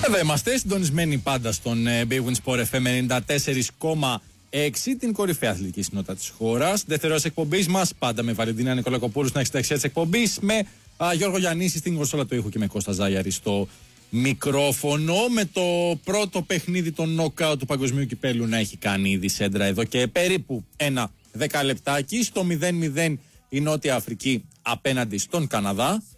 Εδώ είμαστε συντονισμένοι πάντα στον Big Win Sport FM 94,6, την κορυφαία αθλητική συνότητα της χώρας. Δεύτερος εκπομπής μας, πάντα με Βαλεντίνα Νικολακοπούλου στην αρχή της εκπομπής, με Γιώργο Γιαννίση στην κονσόλα του ήχου και με Κώστα Ζάγιαρη στο μικρόφωνο. Με το πρώτο παιχνίδι των νοκάου του Παγκοσμίου Κυπέλλου να έχει κάνει ήδη σέντρα εδώ και περίπου ένα 10 λεπτάκι. Στο 0-0 η Νότια Αφρική απέναντι στον Καναδά.